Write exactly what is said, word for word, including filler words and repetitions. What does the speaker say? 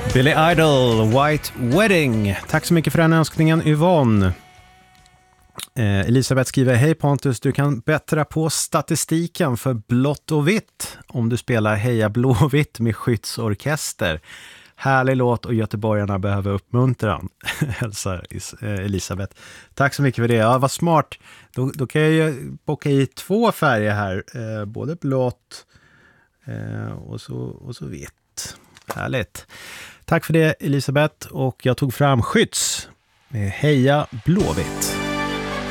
Billy Idol, White Wedding. Tack så mycket för den önskningen, Yvonne. Eh, Elisabeth skriver: Hej Pontus, du kan bättra på statistiken för blått och vitt om du spelar Heja Blåvitt med skyddsorkester. Härlig låt och göteborgarna behöver uppmuntran. Hälsar Elisabeth. Tack så mycket för det. Ja, vad smart. Då, då kan jag ju bocka i två färger här. Eh, både blått eh, och, så, och så vitt. Härligt. Tack för det Elisabeth. Och jag tog fram Skydds med Heja Blåvitt.